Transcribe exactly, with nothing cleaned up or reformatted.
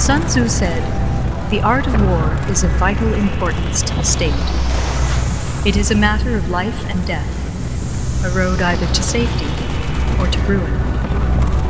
Sun Tzu said, "The art of war is of vital importance to the state. It is a matter of life and death, a road either to safety or to ruin."